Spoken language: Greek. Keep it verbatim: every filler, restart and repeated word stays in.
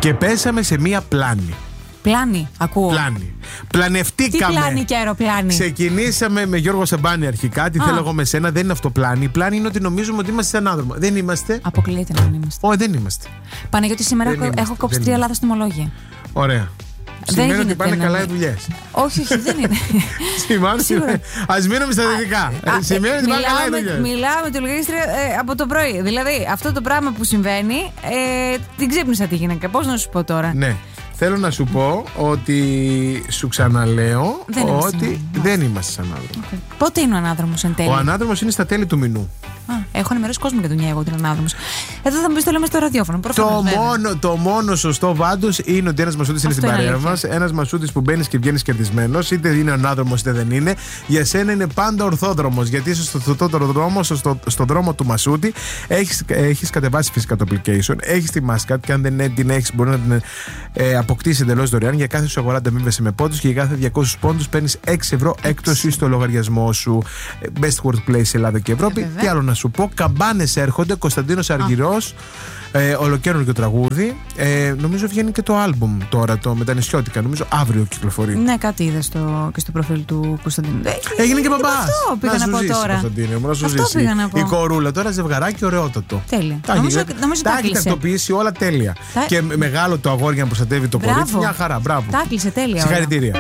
Και πέσαμε σε μία πλάνη. Πλάνη, ακούω. Πλάνη. Πλανευτήκαμε. Τι πλάνη και αεροπλάνη. Ξεκινήσαμε με Γιώργο Σαμπάνη αρχικά. Τι Α. θέλω εγώ με σένα, δεν είναι αυτό πλάνη. Πλάνη είναι ότι νομίζουμε ότι είμαστε σε ανάδρομο. Δεν είμαστε. Αποκλείεται να μην είμαστε. Όχι, δεν είμαστε. Παναγιώτη, σήμερα Δεν έχω, είμαστε, έχω κόψει δεν τρία είμαστε. λάθος τιμολόγια. Ωραία. Σημαίνει ότι πάνε να καλά οι μην- δουλειές. Όχι, όχι, δεν είναι. Σίγουρα. Ας μείνουμε στα δυτικά. Α, Ε, Σημαίνει ότι πάνε καλά οι μιλάω με- δουλειές. Μιλάω με τη λογίστρια ε, από το πρωί. Δηλαδή, αυτό το πράγμα που συμβαίνει, ε, την ξύπνησα τη γυναίκα. Πώς να σου πω τώρα. Ναι. Θέλω να σου πω ότι σου ξαναλέω Δεν είμαστε ότι ανάδρομος. δεν είμαστε σαν ανάδρομο. Πότε είναι ο ανάδρομος εν τέλει. Ο ανάδρομος είναι στα τέλη του μηνού. Α, έχω ενημερώσει κόσμο για τον Νιέγο ότι είναι ανάδρομος. Εδώ θα μου πει το λέμε στο ραδιόφωνο. Προφανώς, Το βέβαια. μόνο, το μόνο σωστό πάντως είναι ότι ένας μασούτης είναι Αυτό στην είναι παρέα αλήθεια. μας. Ένας μασούτης που μπαίνει και βγαίνει κερδισμένος, είτε είναι ανάδρομος είτε δεν είναι. Για σένα είναι πάντα ορθόδρομος. Γιατί είσαι στο σωστότερο δρόμο, στο, στον δρόμο του μασούτη. Έχεις, έχεις κατεβάσει φυσικά το application. Έχεις τη μάσκα και αν δεν την έχεις, μπορεί να την ε, αποκτήσει εντελώς δωρεάν. Για κάθε σου αγορά ανταμείβεσαι με πόντους και για κάθε διακόσιους πόντους παίρνεις έξι ευρώ έκπτωση στο λογαριασμό σου. Best Workplace Ελλάδα και Ευρώπη. Ε, βέβαια. Τι άλλο να σου πω, καμπάνες έρχονται. Κωνσταντίνος Αργυρός. Ε, ολοκαίρινο τραγούδι. Ε, νομίζω βγαίνει και το άλμπουμ τώρα το, με τα νησιώτικα. Νομίζω αύριο κυκλοφορεί. Ναι, κάτι είδα στο, και στο προφίλ του Κωνσταντίνου. Ε, Έγινε και ε, μπαμπάς. Αυτό πήγα να, σου πω ζήσει, τώρα. Κωνσταντίνε μου, να σου Αυτό ζήσει. πήγα να πω. Η κορούλα τώρα ζευγαράκι ωραιότατο. Τέλεια. Τα Νομίζω- έχει- νομίζω τα τα έχει κλείσε. τακτοποιήσει όλα τέλεια. Τα- Και με- μεγάλο το αγόρι για να προστατεύει το Μπράβο. κορίτσι. Μια χαρά. Μπράβο. Τα κλείσε τέλεια. όλα. Συγχαρητήρια.